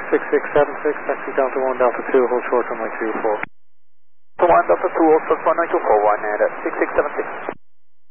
6676, taxi Delta 1, Delta 2, hold short runway 34. Delta 1, Delta 2, hold short runway 24, 1 at 6676.